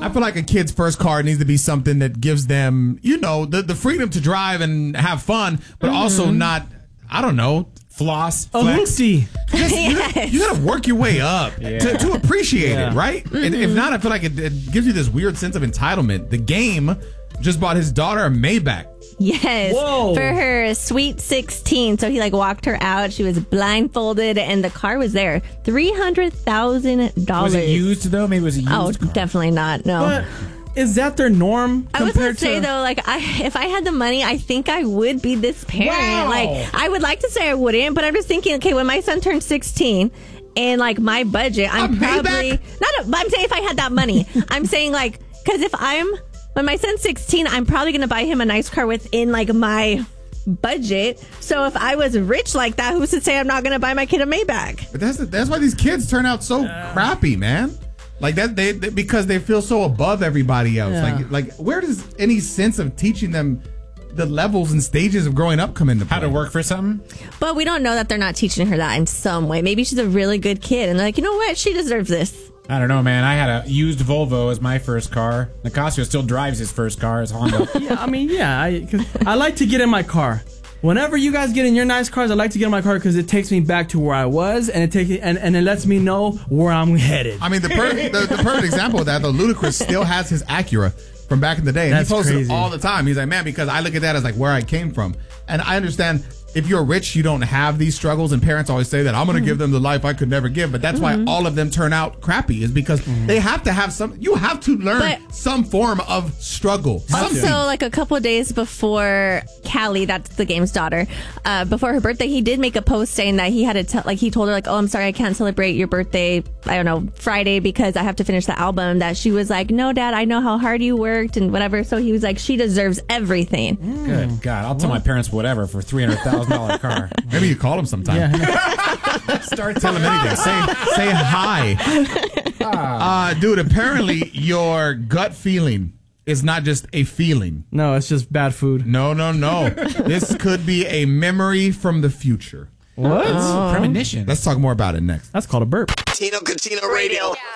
I feel like a kid's first car needs to be something that gives them, the freedom to drive and have fun, but also not, I don't know, floss, a hoopty. You got to work your way up to appreciate it, right? If not, I feel like it gives you this weird sense of entitlement. The game just bought his daughter a Maybach. Yes. Whoa. For her sweet 16. So he walked her out. She was blindfolded and the car was there. $300,000. Was it used though? Maybe it was a used Oh, car. definitely not. No. But is that their norm? I was going to compared say, though, if I had the money, I think I would be this parent. Wow. I would like to say I wouldn't, but I'm just thinking, okay, when my son turns 16 and, my budget, I'm probably... But I'm saying if I had that money. I'm saying, because when my son's 16, I'm probably going to buy him a nice car within, my budget. So if I was rich like that, who's to say I'm not going to buy my kid a Maybach? But that's why these kids turn out so crappy, man. Like that, because they feel so above everybody else. Yeah. Like where does any sense of teaching them the levels and stages of growing up come into play? How to work for something? But we don't know that they're not teaching her that in some way. Maybe she's a really good kid, and they're like, you know what? She deserves this. I don't know, man. I had a used Volvo as my first car. Nicasio still drives his first car, his Honda. I like to get in my car. Whenever you guys get in your nice cars, I like to get in my car because it takes me back to where I was, and it lets me know where I'm headed. I mean, the perfect example of that, though, Ludacris still has his Acura from back in the day, and That's he posts crazy. it all the time. He's like, man, because I look at that as where I came from, and I understand. If you're rich, you don't have these struggles, and parents always say that I'm going to give them the life I could never give. But that's why all of them turn out crappy, is because they have to have you have to learn some form of struggle. Also, a couple of days before Callie, that's the game's daughter, before her birthday, he did make a post saying that he had to he told her oh, I'm sorry, I can't celebrate your birthday, I don't know, Friday because I have to finish the album. That she was like, no, Dad, I know how hard you worked and whatever. So he was like, she deserves everything. Good God, I'll tell my parents whatever for $300,000 car. Maybe you call him sometime. Yeah. Start telling him anything. Say hi. Dude, apparently your gut feeling is not just a feeling. No, it's just bad food. No. This could be a memory from the future. What? Premonition. Let's talk more about it next. That's called a burp. Tino Cucino Radio.